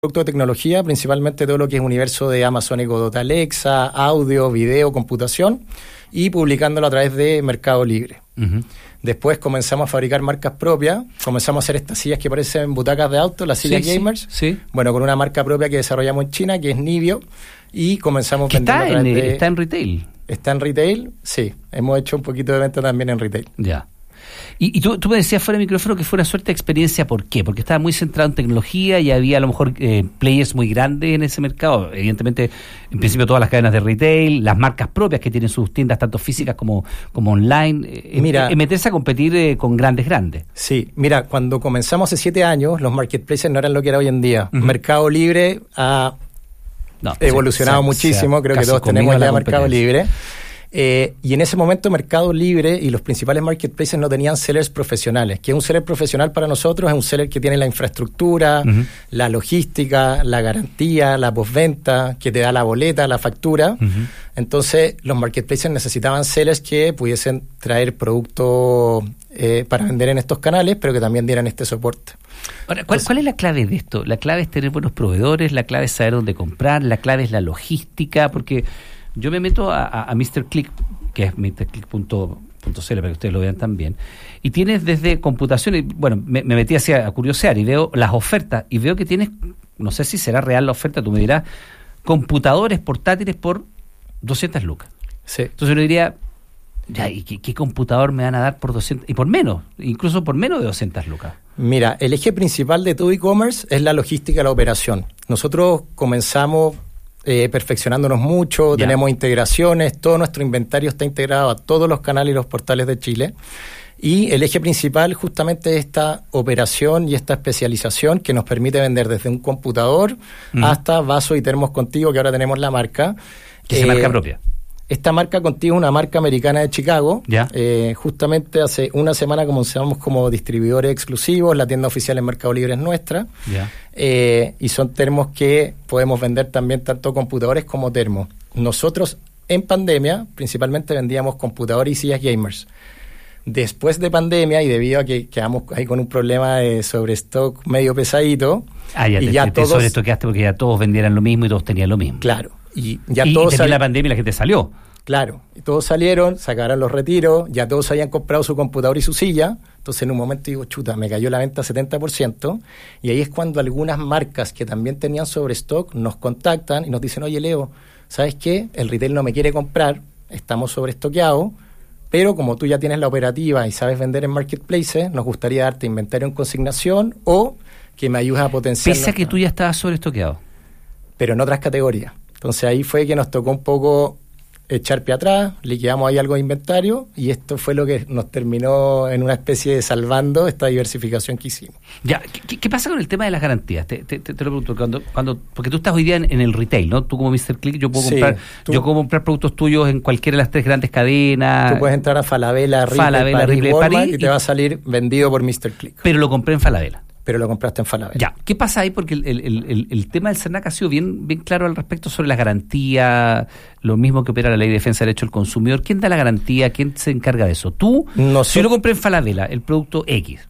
producto de tecnología, principalmente todo lo que es universo de Amazon Echo Dot, Alexa, audio, video, computación, y publicándolo a través de Mercado Libre. Uh-huh. Después comenzamos a fabricar marcas propias, comenzamos a hacer estas sillas que parecen butacas de auto, las sillas gamers, bueno, con una marca propia que desarrollamos en China, que es Nivio, y comenzamos vendiendo ¿Está en retail? Está en retail, sí. Hemos hecho un poquito de venta también en retail. Ya. Y tú me decías fuera de micrófono que fue una suerte de experiencia. ¿Por qué? Porque estaba muy centrado en tecnología y había a lo mejor players muy grandes en ese mercado. Evidentemente, en principio todas las cadenas de retail, las marcas propias que tienen sus tiendas tanto físicas como online. Meterse a competir con grandes. Sí, mira, cuando comenzamos hace 7 años, los marketplaces no eran lo que era hoy en día. Uh-huh. Mercado Libre ha evolucionado muchísimo. Creo que todos tenemos ya Mercado Libre. Y en ese momento Mercado Libre y los principales marketplaces no tenían sellers profesionales. Que un seller profesional para nosotros es un seller que tiene la infraestructura, uh-huh, la logística, la garantía, la postventa, que te da la boleta, la factura. Uh-huh. Entonces los marketplaces necesitaban sellers que pudiesen traer producto para vender en estos canales, pero que también dieran este soporte. Ahora, ¿cuál es la clave de esto? La clave es tener buenos proveedores, la clave es saber dónde comprar, la clave es la logística, porque yo me meto a Mr. Click, que es mrclick.cl, para que ustedes lo vean también, y tienes desde computación, y bueno, me metí a curiosear y veo las ofertas, y veo que tienes, no sé si será real la oferta, tú me dirás, computadores portátiles por 200 lucas. Sí. Entonces uno diría, ya, ¿y qué computador me van a dar por 200? Y por menos, incluso por menos de 200 lucas. Mira, el eje principal de todo e-commerce es la logística, la operación. Nosotros comenzamos perfeccionándonos mucho, tenemos integraciones, todo nuestro inventario está integrado a todos los canales y los portales de Chile, y el eje principal justamente es esta operación y esta especialización que nos permite vender desde un computador hasta vasos y termos Contigo, que ahora tenemos la marca. ¿Qué es marca propia? Esta marca Contigo es una marca americana de Chicago. Justamente hace una semana comenzamos como distribuidores exclusivos, la tienda oficial en Mercado Libre es nuestra. Y son termos que podemos vender también tanto computadores como termos. Nosotros en pandemia principalmente vendíamos computadores y sillas gamers. Después de pandemia, y debido a que quedamos ahí con un problema de sobrestock medio pesadito, te sobrestoqueaste porque ya todos vendieran lo mismo y todos tenían lo mismo. Claro. Y ya todos la pandemia la gente salió. Claro, y todos salieron, sacaron los retiros, ya todos habían comprado su computador y su silla. Entonces en un momento digo, chuta, me cayó la venta 70%, y ahí es cuando algunas marcas que también tenían sobrestock nos contactan y nos dicen, oye Leo, ¿sabes qué? El retail no me quiere comprar, estamos sobrestoqueados, pero como tú ya tienes la operativa y sabes vender en marketplaces, nos gustaría darte inventario en consignación o que me ayudes a potenciar. Pese a que tú ya estabas sobrestoqueado. Pero en otras categorías. Entonces ahí fue que nos tocó un poco echar pie atrás, liquidamos ahí algo de inventario, y esto fue lo que nos terminó en una especie de salvando esta diversificación que hicimos. Ya, ¿qué pasa con el tema de las garantías? Te lo pregunto, porque tú estás hoy día en el retail, ¿no? Tú como Mr. Click, yo puedo comprar productos tuyos en cualquiera de las 3 grandes cadenas. Tú puedes entrar a Falabella, Ripley, Walmart, y te va a salir vendido por Mr. Click. Pero lo compré en Falabella. Pero lo compraste en Falabella. Ya, ¿qué pasa ahí? Porque el tema del Cernac ha sido bien claro al respecto sobre la garantía, lo mismo que opera la Ley de Defensa del Derecho del Consumidor. ¿Quién da la garantía? ¿Quién se encarga de eso? Tú, si yo lo compré en Falabella, el producto X,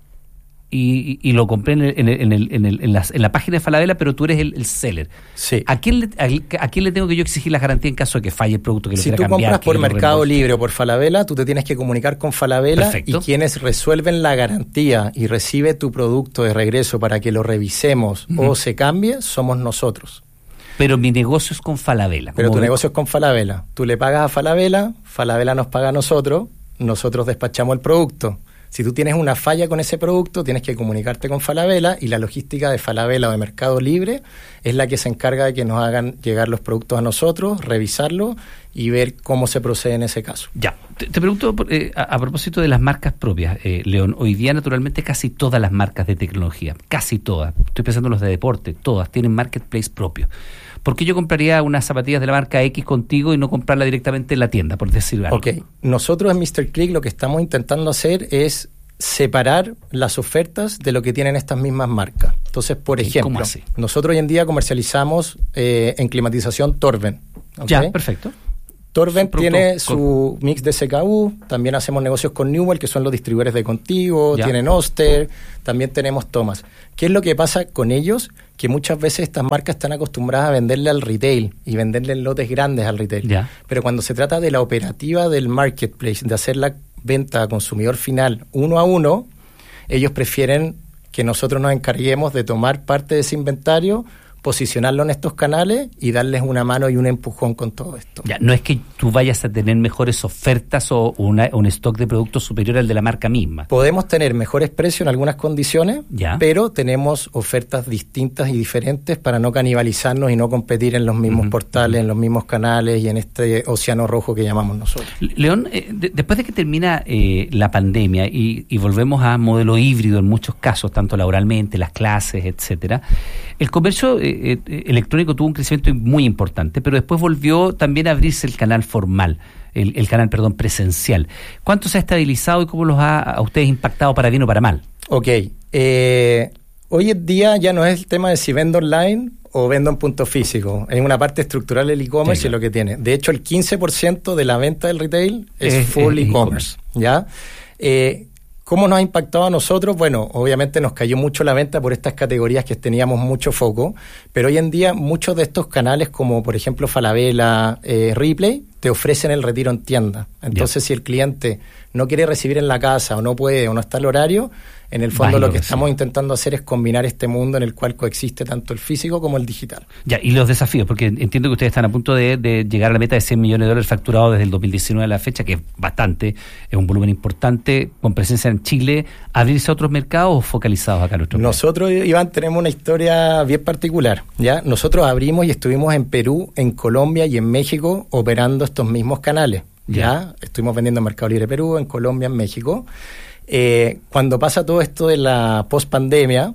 y lo compré en la página de Falabella, pero tú eres el seller. Sí. ¿A quién le tengo que yo exigir la garantía en caso de que falle el producto que lo quiera cambiar? Si tú compras por Mercado Libre o por Falabella, tú te tienes que comunicar con Falabella. Perfecto. Y quienes resuelven la garantía y recibe tu producto de regreso para que lo revisemos o se cambie, somos nosotros. Pero mi negocio es con Falabella. Pero tu negocio es con Falabella. Tú le pagas a Falabella, Falabella nos paga a nosotros despachamos el producto. Si tú tienes una falla con ese producto, tienes que comunicarte con Falabella, y la logística de Falabella o de Mercado Libre es la que se encarga de que nos hagan llegar los productos a nosotros, revisarlos y ver cómo se procede en ese caso. Ya, te pregunto a propósito de las marcas propias, León. Hoy día naturalmente casi todas las marcas de tecnología, casi todas, estoy pensando en los de deporte, todas tienen marketplace propio. ¿Por qué yo compraría unas zapatillas de la marca X contigo y no comprarla directamente en la tienda, por decir algo? Ok, nosotros en Mr. Click lo que estamos intentando hacer es separar las ofertas de lo que tienen estas mismas marcas. Entonces, por ejemplo, nosotros hoy en día comercializamos en climatización Torben. ¿Okay? Ya, perfecto. Torvent tiene su mix de SKU, también hacemos negocios con Newell, que son los distribuidores de Contigo, tienen Oster, también tenemos Thomas. ¿Qué es lo que pasa con ellos? Que muchas veces estas marcas están acostumbradas a venderle al retail y venderle en lotes grandes al retail. Pero cuando se trata de la operativa del marketplace, de hacer la venta a consumidor final 1 a 1, ellos prefieren que nosotros nos encarguemos de tomar parte de ese inventario, posicionarlo en estos canales y darles una mano y un empujón con todo esto. Ya, no es que tú vayas a tener mejores ofertas o un stock de productos superior al de la marca misma. Podemos tener mejores precios en algunas condiciones, pero tenemos ofertas distintas y diferentes para no canibalizarnos y no competir en los mismos portales, en los mismos canales y en este océano rojo que llamamos nosotros. León, después de que termina la pandemia y volvemos a modelo híbrido en muchos casos, tanto laboralmente, las clases, etcétera, el comercio electrónico tuvo un crecimiento muy importante, pero después volvió también a abrirse el canal formal, el canal presencial. ¿Cuánto se ha estabilizado y cómo los ha a ustedes impactado para bien o para mal? Ok, hoy en día ya no es el tema de si vendo online o vendo en punto físico. Es una parte estructural del e-commerce, y lo que tiene. De hecho, el 15% de la venta del retail es full e-commerce, ¿ya? ¿Cómo nos ha impactado a nosotros? Bueno, obviamente nos cayó mucho la venta por estas categorías que teníamos mucho foco, pero hoy en día muchos de estos canales, como por ejemplo Falabella, Ripley, te ofrecen el retiro en tienda. Entonces, si el cliente no quiere recibir en la casa o no puede o no está el horario, en el fondo lo que estamos intentando hacer es combinar este mundo en el cual coexiste tanto el físico como el digital. Ya, y los desafíos, porque entiendo que ustedes están a punto de llegar a la meta de $100 millones facturados desde el 2019 a la fecha, que es bastante, es un volumen importante, con presencia en Chile. ¿Abrirse a otros mercados o focalizados acá en nuestro país? Nosotros, Iván, tenemos una historia bien particular, ¿ya? Nosotros abrimos y estuvimos en Perú, en Colombia y en México operando estos mismos canales, ¿ya? Estuvimos vendiendo en Mercado Libre Perú, en Colombia, en México. Cuando pasa todo esto de la post-pandemia,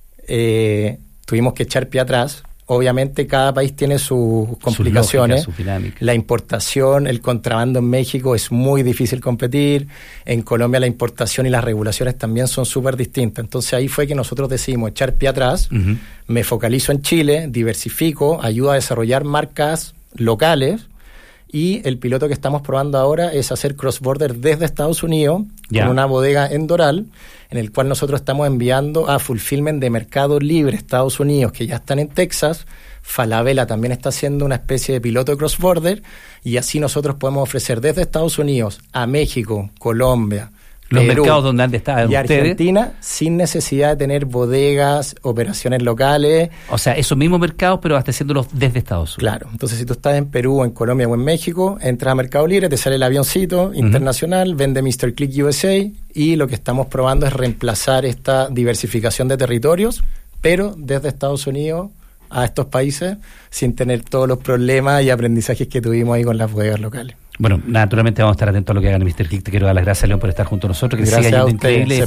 tuvimos que echar pie atrás. Obviamente cada país tiene sus complicaciones. La importación, el contrabando en México es muy difícil competir. En Colombia la importación y las regulaciones también son súper distintas. Entonces ahí fue que nosotros decidimos echar pie atrás. Me focalizo en Chile, diversifico, ayudo a desarrollar marcas locales. Y el piloto que estamos probando ahora es hacer cross-border desde Estados Unidos con una bodega en Doral, en el cual nosotros estamos enviando a fulfillment de Mercado Libre Estados Unidos, que ya están en Texas. Falabella también está haciendo una especie de piloto cross-border, y así nosotros podemos ofrecer desde Estados Unidos a México, Colombia, los Perú, mercados donde han de estar y ustedes. Argentina, sin necesidad de tener bodegas, operaciones locales. O sea, esos mismos mercados, pero abasteciéndolos desde Estados Unidos. Claro, entonces si tú estás en Perú, en Colombia o en México, entras a Mercado Libre, te sale el avioncito internacional, vende Mr. Click USA, y lo que estamos probando es reemplazar esta diversificación de territorios, pero desde Estados Unidos a estos países, sin tener todos los problemas y aprendizajes que tuvimos ahí con las bodegas locales. Bueno, naturalmente vamos a estar atentos a lo que hagan en Mr. Click. Te quiero dar las gracias, León, por estar junto a nosotros. Que gracias siga a increíble.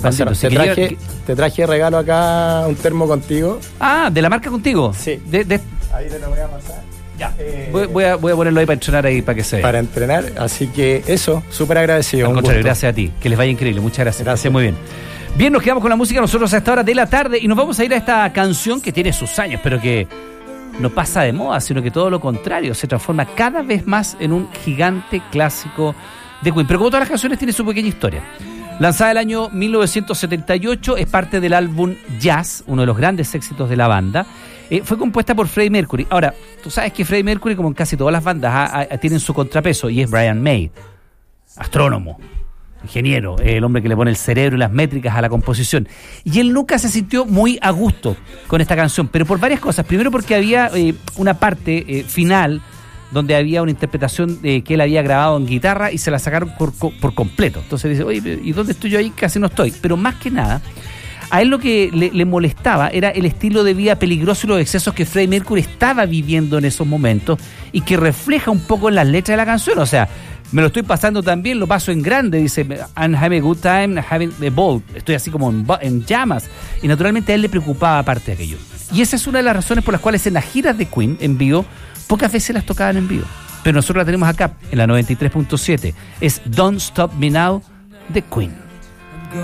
Te traje de regalo acá un termo contigo. Ah, ¿de la marca Contigo? Sí. Ahí te lo voy a pasar. Ya. Voy a ponerlo ahí para entrenar ahí, para que se vea. Para entrenar, así que eso, súper agradecido. Al contrario, gracias a ti. Que les vaya increíble. Muchas gracias. Gracias, muy bien. Bien, nos quedamos con la música nosotros a esta hora de la tarde y nos vamos a ir a esta canción que tiene sus años, pero que no pasa de moda, sino que todo lo contrario, se transforma cada vez más en un gigante clásico de Queen. Pero como todas las canciones, tiene su pequeña historia. Lanzada el año 1978, es parte del álbum Jazz, uno de los grandes éxitos de la banda. Fue compuesta por Freddie Mercury. Ahora, tú sabes que Freddie Mercury, como en casi todas las bandas, tienen su contrapeso, y es Brian May, astrónomo, ingeniero, el hombre que le pone el cerebro y las métricas a la composición. Y él nunca se sintió muy a gusto con esta canción, pero por varias cosas. Primero porque había una parte final donde había una interpretación que él había grabado en guitarra y se la sacaron por completo. Entonces dice, oye, ¿y dónde estoy yo ahí? Casi no estoy. Pero más que nada, a él lo que le molestaba era el estilo de vida peligroso y los excesos que Freddie Mercury estaba viviendo en esos momentos y que refleja un poco en las letras de la canción. O sea, me lo estoy pasando tan bien, lo paso en grande, dice, I'm having a good time, having a ball. Estoy así como en llamas. Y naturalmente a él le preocupaba parte de aquello. Y esa es una de las razones por las cuales en las giras de Queen en vivo, pocas veces las tocaban en vivo. Pero nosotros la tenemos acá, en la 93.7. Es Don't Stop Me Now, de Queen.